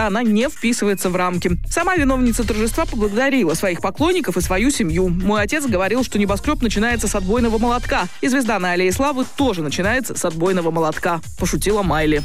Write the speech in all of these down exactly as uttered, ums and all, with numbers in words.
она не вписывается в рамки. Сама виновница торжества поблагодарила своих поклонников и свою семью. «Мой отец говорил, что небоскреб начинается с отбойного молотка, и звезда на аллее славы тоже начинается с отбойного молотка», – пошутила Майли.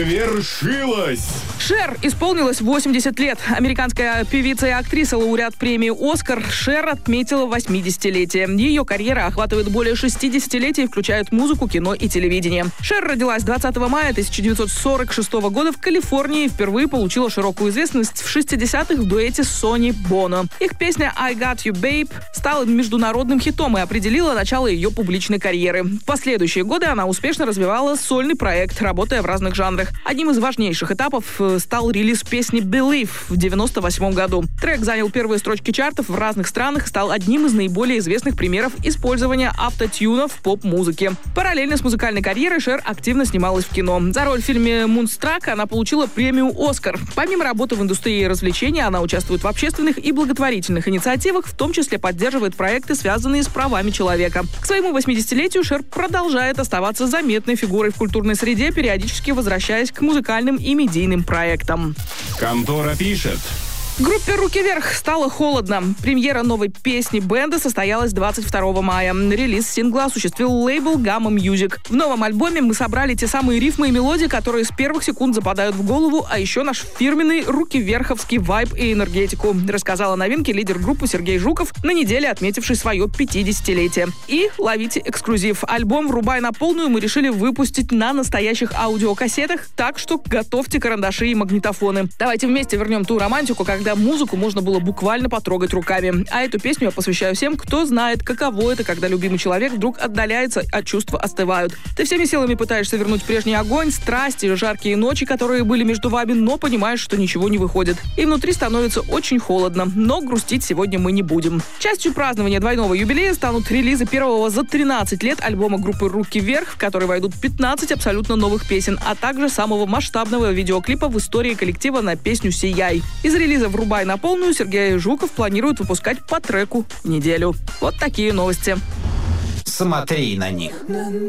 Свершилось! Шер исполнилось восемьдесят лет. Американская певица и актриса, лауреат премии «Оскар» Шер отметила восьмидесятилетие. Ее карьера охватывает более шестидесяти летий и включает музыку, кино и телевидение. Шер родилась двадцатого мая тысяча девятьсот сорок шестого года в Калифорнии и впервые получила широкую известность в шестидесятых в дуэте с Сонни Боно. Их песня «I Got You, Babe» стала международным хитом и определила начало ее публичной карьеры. В последующие годы она успешно развивала сольный проект, работая в разных жанрах. Одним из важнейших этапов стал релиз песни «Believe» в девяносто восьмом году. Трек занял первые строчки чартов в разных странах и стал одним из наиболее известных примеров использования автотюна в поп-музыке. Параллельно с музыкальной карьерой Шер активно снималась в кино. За роль в фильме «Мунстрак» она получила премию «Оскар». Помимо работы в индустрии развлечений, она участвует в общественных и благотворительных инициативах, в том числе поддерживает проекты, связанные с правами человека. К своему восьмидесятилетию Шер продолжает оставаться заметной фигурой в культурной среде, периодически возвращаясь к музыкальным и медийным проектам. Контора пишет. Группе «Руки вверх» стало холодно. Премьера новой песни бенда состоялась двадцать второго мая. Релиз сингла осуществил лейбл Gamma Music. В новом альбоме мы собрали те самые рифмы и мелодии, которые с первых секунд западают в голову, а еще наш фирменный руки вверховский вайб и энергетику, рассказал о новинке лидер группы Сергей Жуков, на неделе отметивший свое пятидесятилетие. И ловите эксклюзив. Альбом «Врубай на полную» мы решили выпустить на настоящих аудиокассетах, так что готовьте карандаши и магнитофоны. Давайте вместе вернем ту романтику, когда музыку можно было буквально потрогать руками. А эту песню я посвящаю всем, кто знает, каково это, когда любимый человек вдруг отдаляется, а чувства остывают. Ты всеми силами пытаешься вернуть прежний огонь, страсти, жаркие ночи, которые были между вами, но понимаешь, что ничего не выходит. И внутри становится очень холодно. Но грустить сегодня мы не будем. Частью празднования двойного юбилея станут релизы первого за тринадцать лет альбома группы «Руки вверх», в который войдут пятнадцать абсолютно новых песен, а также самого масштабного видеоклипа в истории коллектива на песню «Сияй». Из релиза «Врубай на полную» Сергей Жуков планирует выпускать по треку в неделю. Вот такие новости. Смотри на них.